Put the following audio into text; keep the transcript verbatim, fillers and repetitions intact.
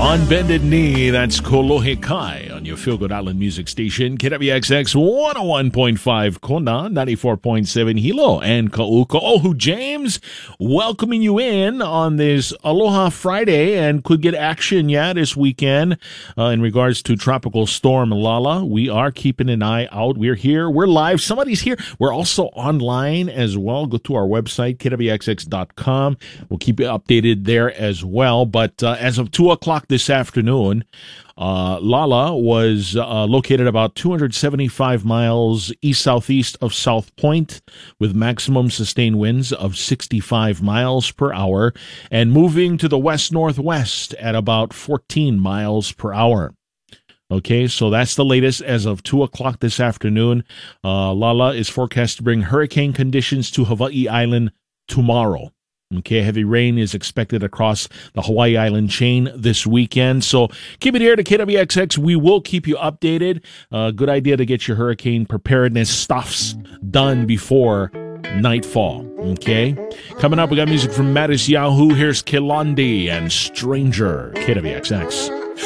On Bended Knee, that's Kolohe Kai on your Feel Good Island music station, K W X X one oh one point five Kona, ninety-four point seven Hilo, and Ka'uko'ohu. James, welcoming you in on this Aloha Friday, and could get action, yeah, this weekend uh, in regards to Tropical Storm Lala. We are keeping an eye out. We're here. We're live. Somebody's here. We're also online as well. Go to our website, K W X X dot com. We'll keep you updated there as well. But uh, as of two o'clock this afternoon, uh, Lala was uh, located about two hundred seventy-five miles east-southeast of South Point with maximum sustained winds of sixty-five miles per hour and moving to the west-northwest at about fourteen miles per hour. Okay, so that's the latest as of two o'clock this afternoon. Uh, Lala is forecast to bring hurricane conditions to Hawaii Island tomorrow. Okay, heavy rain is expected across the Hawaii Island chain this weekend. So keep it here to K W X X. We will keep you updated. Uh, good idea to get your hurricane preparedness stuffs done before nightfall. Okay, coming up, we got music from Mattis Yahoo. Here's Kilandi and Stranger, K W X X.